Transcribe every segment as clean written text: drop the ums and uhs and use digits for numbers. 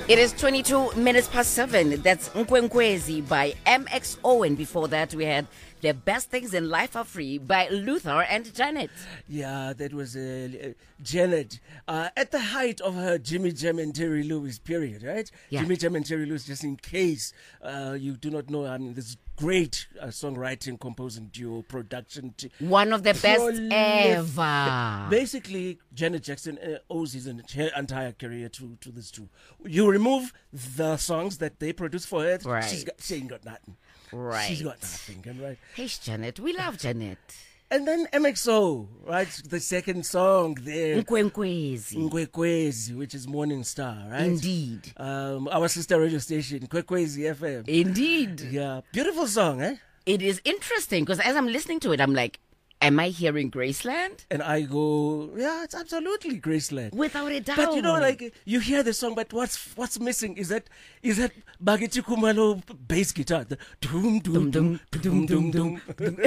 It is 22 minutes past 7. That's Nkwenkwezi by MXO. And before that, we had The Best Things in Life Are Free by Luther and Janet. Yeah, that was Janet. At the height of her Jimmy Jam and Terry Lewis period, right? Yeah. Jimmy Jam and Terry Lewis, just in case you do not know, this great songwriting, composing duo, production. One of the best ever. Basically, Janet Jackson owes her entire career to this two. You remove the songs that they produce for her, Right. she ain't got nothing. Right. She's got nothing, right? Hey, Janet. We love Janet. And then MXO, right? The second song there. Nkwenkwezi. which is Morning Star, right? Indeed. Our sister radio station, Nkwenkwezi FM. Indeed. Yeah, beautiful song, eh? It is interesting because as I'm listening to it, I'm like, am I hearing Graceland? And I go, yeah, it's absolutely Graceland. Without a doubt. But you know, like you hear the song, but what's missing is that Bageti Kumalo bass guitar, the doom doom doom doom doom doom.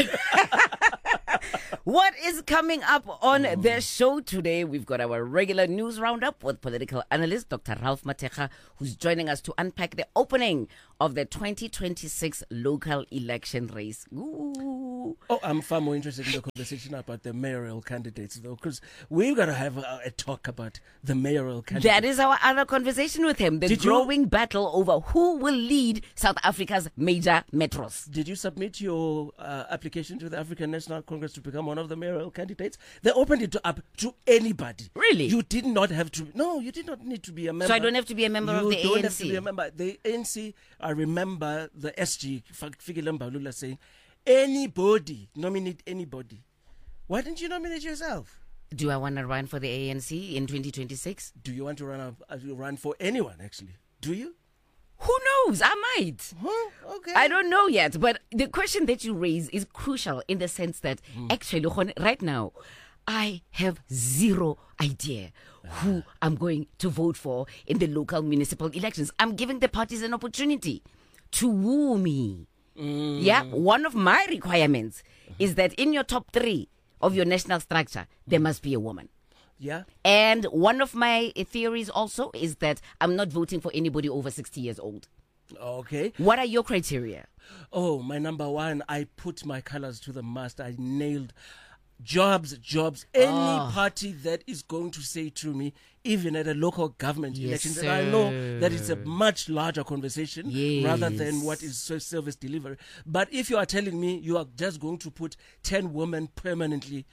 What is coming up on the show today? We've got our regular news roundup with political analyst Dr. Ralph Matekha, who's joining us to unpack the opening of the 2026 local election race. Ooh. Oh, I'm far more interested in the conversation about the mayoral candidates, though, because we've got to have a talk about the mayoral candidates. That is our other conversation with him. The growing battle over who will lead South Africa's major metros. Did you submit your application to the African National Congress to become one of the mayoral candidates? They opened it up to anybody. Really? You did not have to. No, you did not need to be a member. So I don't have to be a member of the ANC? You don't have to be a member. The ANC, I remember the SG, Fikile Mbalula, saying, anybody, nominate anybody. Why didn't you nominate yourself? Do I want to run for the ANC in 2026? Do you want to run for anyone, actually? Do you? Who knows? I might. Huh? Okay. I don't know yet. But the question that you raise is crucial in the sense that actually, right now, I have zero idea who I'm going to vote for in the local municipal elections. I'm giving the parties an opportunity to woo me. Yeah, one of my requirements is that in your top 3 of your national structure, there must be a woman. Yeah. And one of my theories also is that I'm not voting for anybody over 60 years old. Okay. What are your criteria? Oh, my number 1, I put my colors to the mast. I nailed jobs. Any party that is going to say to me, even at a local government election, sir. and I know that it's a much larger conversation rather than Yes. what is service delivery. But if you are telling me you are just going to put 10 women permanently,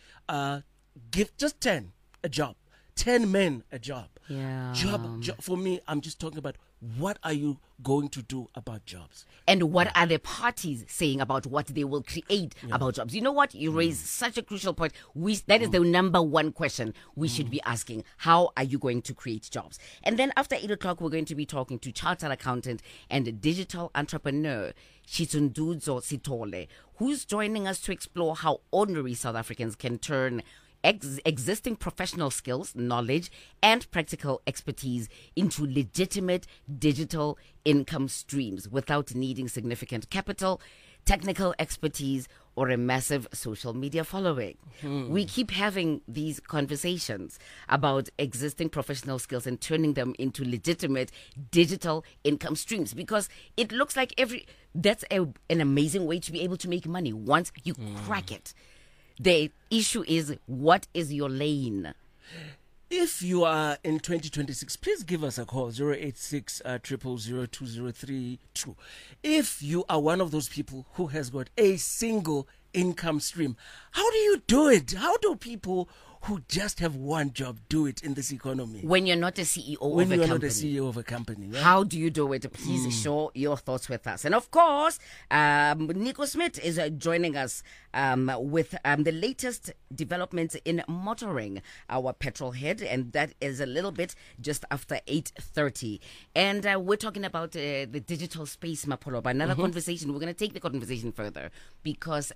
give just 10 a job, 10 men a job. Yeah. Job. For me, I'm just talking about what are you going to do about jobs? And what are the parties saying about what they will create about jobs? You know what? You raise such a crucial point. That is the number 1 question we should be asking. How are you going to create jobs? And then after 8 o'clock, we're going to be talking to chartered accountant and digital entrepreneur Chitunduzo Sitole, who's joining us to explore how ordinary South Africans can turn existing professional skills, knowledge, and practical expertise into legitimate digital income streams without needing significant capital, technical expertise, or a massive social media following. We keep having these conversations about existing professional skills and turning them into legitimate digital income streams because it looks like that's an amazing way to be able to make money once you crack it. The issue is, what is your lane? If you are in 2026, please give us a call, 086 000 2032. If you are one of those people who has got a single income stream, how do you do it? How do people who just have one job do it in this economy? When you're not a CEO of a company. When you're not a CEO of a company. Yeah? How do you do it? Please share your thoughts with us. And of course, Nico Smith is joining us with the latest developments in motoring, our petrol head, and that is a little bit just after 8:30. And we're talking about the digital space, Mapoloba. Another conversation. We're going to take the conversation further because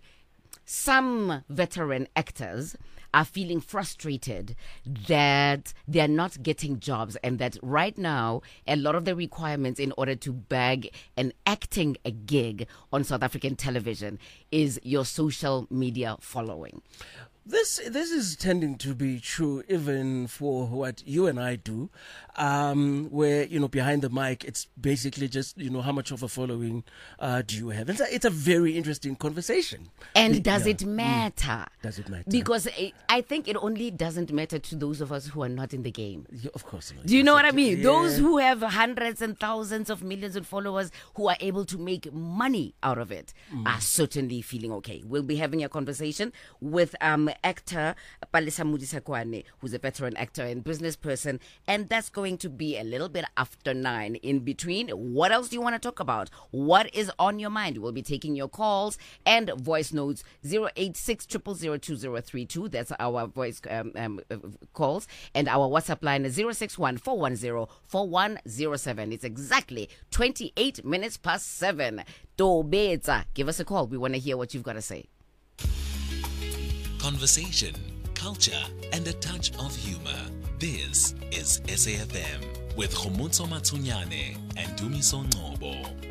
some veteran actors are feeling frustrated that they're not getting jobs and that right now a lot of the requirements in order to bag an acting a gig on South African television is your social media following. This is tending to be true even for what you and I do, where, behind the mic, it's basically just, how much of a following do you have? It's a very interesting conversation. And does it matter? Does it matter? Because I think it only doesn't matter to those of us who are not in the game. Yeah, of course. Do you know what I mean? Yeah. Those who have hundreds and thousands of millions of followers who are able to make money out of it are certainly feeling okay. We'll be having a conversation with actor Palesa Modisakwane, who's a veteran actor and business person, and that's going to be a little bit after 9. In between, what else do you want to talk about? What is on your mind? We'll be taking your calls and voice notes. 086 0002032. That's our voice calls, and our WhatsApp line is 061 410 4107. It's exactly 28 minutes past 7. Tobetsa, give us a call. We want to hear what you've got to say. Conversation, culture, and a touch of humor. This is SAFM with Khomotso Matsunyane and Dumiso Ngobo.